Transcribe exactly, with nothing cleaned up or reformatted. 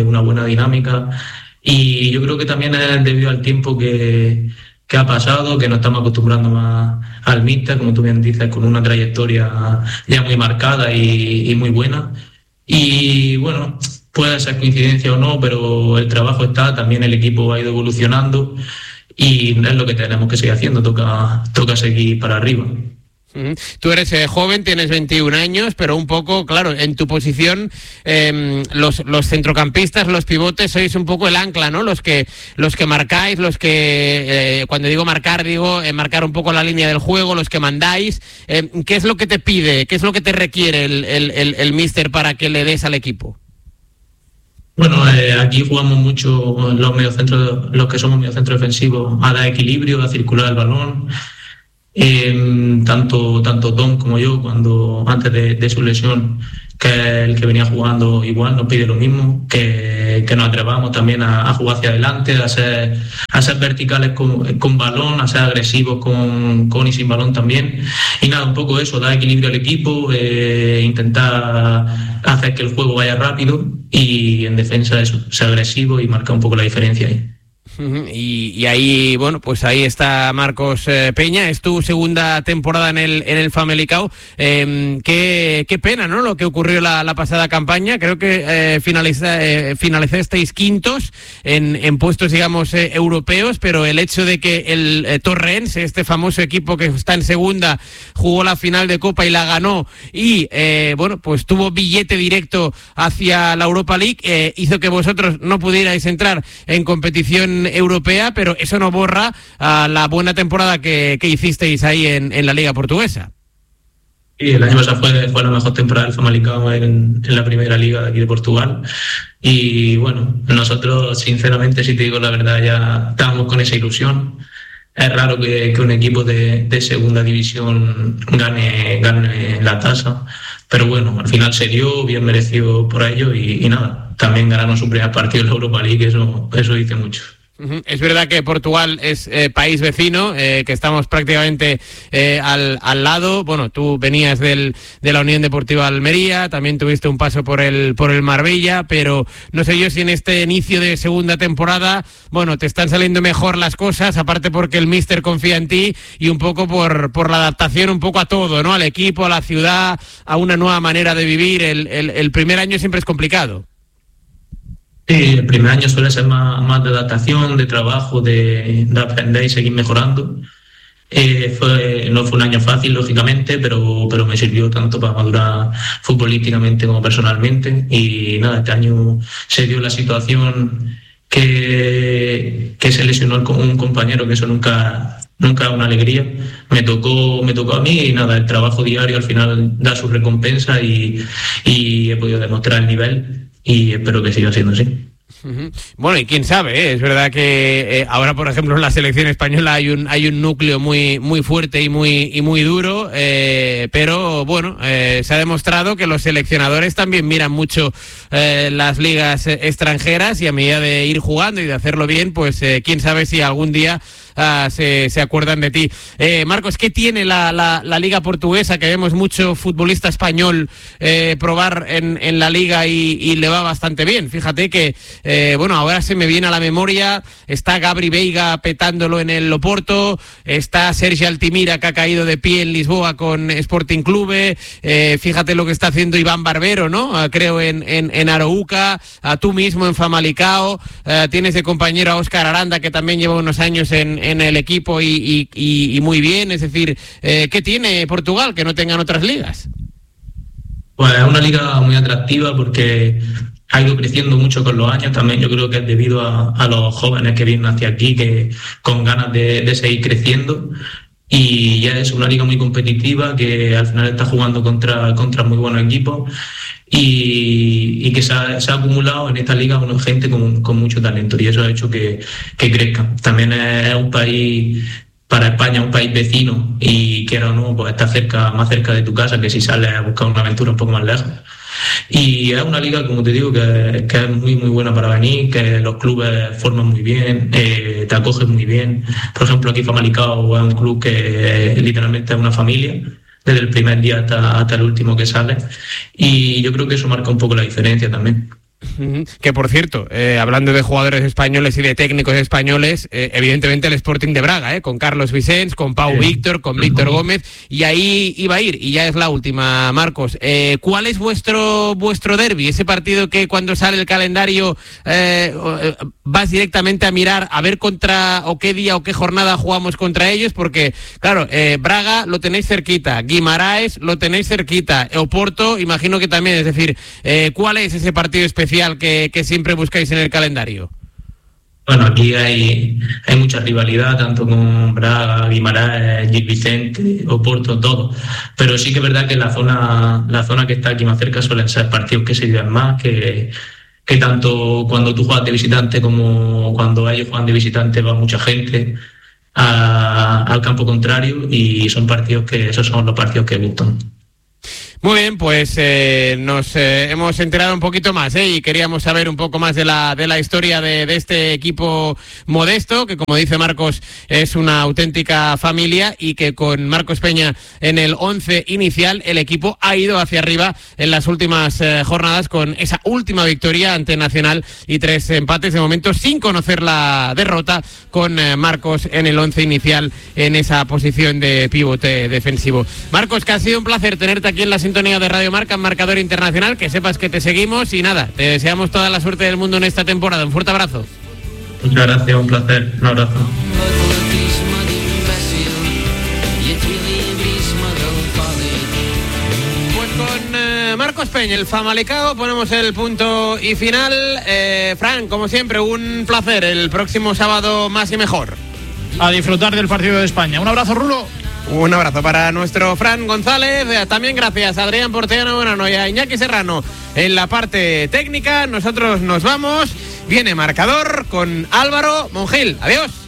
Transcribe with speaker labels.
Speaker 1: una buena dinámica, y yo creo que también es debido al tiempo que, que ha pasado, que nos estamos acostumbrando más al míster, como tú bien dices, con una trayectoria ya muy marcada y, y muy buena. Y bueno, puede ser coincidencia o no, pero el trabajo está, también el equipo ha ido evolucionando y es lo que tenemos que seguir haciendo, toca, toca seguir para arriba.
Speaker 2: Tú eres eh, joven, tienes veintiún años, pero un poco, claro, en tu posición, eh, los, los centrocampistas, los pivotes, sois un poco el ancla, ¿no? Los que, los que marcáis, los que, eh, cuando digo marcar, digo eh, marcar un poco la línea del juego, los que mandáis. Eh, ¿Qué es lo que te pide, qué es lo que te requiere el, el, el, el míster para que le des al equipo?
Speaker 1: Bueno, eh, aquí jugamos mucho los mediocentros, los que somos mediocentros defensivos, a dar equilibrio, a circular el balón. Eh, tanto tanto Tom como yo, cuando antes de, de su lesión, que el que venía jugando igual, nos pide lo mismo, que, que nos atrevamos también a, a jugar hacia adelante, a ser, a ser verticales con, con balón, a ser agresivos con, con y sin balón también. Y nada, un poco eso, dar equilibrio al equipo, eh, intentar hacer que el juego vaya rápido y en defensa eso, ser agresivo y marcar un poco la diferencia ahí.
Speaker 2: Y, y ahí, bueno, pues ahí está Marcos eh, Peña, es tu segunda temporada en el en el Famalicão. Eh, qué, qué pena, ¿no?, lo que ocurrió la, la pasada campaña. Creo que eh, finaliza, eh, finalizasteis quintos en, en puestos, digamos, eh, europeos, pero el hecho de que el eh, Torrens, este famoso equipo que está en segunda, jugó la final de Copa y la ganó y, eh, bueno, pues tuvo billete directo hacia la Europa League, eh, hizo que vosotros no pudierais entrar en competición europea, pero eso no borra uh, la buena temporada que, que hicisteis ahí en, en la Liga Portuguesa.
Speaker 1: Sí, el año pasado fue, fue la mejor temporada del Famalicão en, en la primera liga de aquí de Portugal. Y bueno, nosotros, sinceramente, si te digo la verdad, ya estábamos con esa ilusión. Es raro que, que un equipo de, de segunda división gane, gane la tasa, pero bueno, al final se dio, bien merecido por ello y, y nada, también ganaron su primer partido en la Europa League, eso, eso dice mucho.
Speaker 2: Es verdad que Portugal es eh, país vecino, eh, que estamos prácticamente eh, al, al lado. Bueno, tú venías del, de la Unión Deportiva Almería, también tuviste un paso por el por el Marbella, pero no sé yo si en este inicio de segunda temporada, bueno, te están saliendo mejor las cosas, aparte porque el míster confía en ti y un poco por, por la adaptación un poco a todo, ¿no? Al equipo, a la ciudad, a una nueva manera de vivir. El, el, el primer año siempre es complicado.
Speaker 1: Sí, el primer año suele ser más, más de adaptación, de trabajo, de, de aprender y seguir mejorando. Eh, fue, no fue un año fácil, lógicamente, pero, pero me sirvió tanto para madurar futbolísticamente como personalmente. Y nada, este año se dio la situación que, que se lesionó un compañero, que eso nunca, nunca es una alegría. Me tocó, me tocó a mí y nada, el trabajo diario al final da su recompensa y, y he podido demostrar el nivel. Y espero que siga siendo así.
Speaker 2: Uh-huh. Bueno, y quién sabe, ¿eh? Es verdad que eh, ahora, por ejemplo, en la selección española hay un hay un núcleo muy muy fuerte y muy y muy duro, eh, pero bueno, eh, se ha demostrado que los seleccionadores también miran mucho eh, las ligas eh, extranjeras y a medida de ir jugando y de hacerlo bien, pues eh, quién sabe si algún día Uh, se, se acuerdan de ti. Eh, Marcos, ¿qué tiene la, la, la Liga Portuguesa? Que vemos mucho futbolista español eh, probar en, en la Liga y, y le va bastante bien. Fíjate que, eh, bueno, ahora se me viene a la memoria, está Gabri Veiga petándolo en el Oporto, está Sergio Altimira, que ha caído de pie en Lisboa con Sporting Clube, eh, fíjate lo que está haciendo Iván Barbero, ¿no? Uh, creo en, en, en Arouca, uh, tú mismo en Famalicão, uh, tienes de compañero a Óscar Aranda, que también lleva unos años en en el equipo y, y, y muy bien, es decir, eh, ¿qué tiene Portugal que no tengan otras ligas?
Speaker 1: Pues es una liga muy atractiva porque ha ido creciendo mucho con los años, también yo creo que es debido a, a los jóvenes que vienen hacia aquí, que con ganas de, de seguir creciendo, y ya es una liga muy competitiva que al final está jugando contra, contra muy buenos equipos. Y, y que se ha, se ha acumulado en esta liga una gente con, con mucho talento y eso ha hecho que, que crezca. También es, es un país, para España, un país vecino y quiera o no, pues está cerca, más cerca de tu casa que si sales a buscar una aventura un poco más lejos. Y es una liga, como te digo, que, que es muy muy buena para venir, que los clubes forman muy bien, eh, te acogen muy bien. Por ejemplo, aquí Famalicão es un club que literalmente es una familia, desde el primer día hasta, hasta el último que sale, y yo creo que eso marca un poco la diferencia también.
Speaker 2: Que por cierto, eh, hablando de jugadores españoles y de técnicos españoles, eh, evidentemente el Sporting de Braga, eh, con Carlos Vicens, con Pau sí. Víctor, con Víctor Gómez, y ahí iba a ir, y ya es la última, Marcos. Eh, ¿Cuál es vuestro vuestro derbi? Ese partido que cuando sale el calendario eh, vas directamente a mirar a ver contra o qué día o qué jornada jugamos contra ellos, porque claro, eh, Braga lo tenéis cerquita, Guimaraes lo tenéis cerquita, Oporto imagino que también, es decir, eh, ¿cuál es ese partido especial Que, que siempre buscáis en el calendario?
Speaker 1: Bueno, aquí hay, hay mucha rivalidad, tanto con Braga, Guimarães, Gil Vicente, Oporto, todo. Pero sí que es verdad que la zona, la zona que está aquí más cerca suelen ser partidos que se llevan más, que, que tanto cuando tú juegas de visitante como cuando ellos juegan de visitante va mucha gente a, al campo contrario, y son partidos que, esos son los partidos que gustan.
Speaker 2: Muy bien, pues eh, nos eh, hemos enterado un poquito más, ¿eh? Y queríamos saber un poco más de la de la historia de, de este equipo modesto, que como dice Marcos es una auténtica familia, y que con Marcos Peña en el once inicial el equipo ha ido hacia arriba en las últimas eh, jornadas con esa última victoria ante Nacional y tres empates de momento sin conocer la derrota, con eh, Marcos en el once inicial en esa posición de pivote defensivo. Marcos, que ha sido un placer tenerte aquí en la sintonía de Radio Marca, en Marcador Internacional, que sepas que te seguimos y nada, te deseamos toda la suerte del mundo en esta temporada. Un fuerte abrazo.
Speaker 1: Muchas gracias, un placer, un abrazo.
Speaker 2: Pues con eh, Marcos Peña, el Famalicao, ponemos el punto y final. eh, Fran, como siempre, un placer. El próximo sábado más y mejor.
Speaker 3: A disfrutar del partido de España. Un abrazo, Rulo.
Speaker 2: Un abrazo para nuestro Fran González. También gracias a Adrián Portellano Bonano y a Iñaki Serrano en la parte técnica. Nosotros nos vamos. Viene Marcador con Álvaro Mongil. Adiós.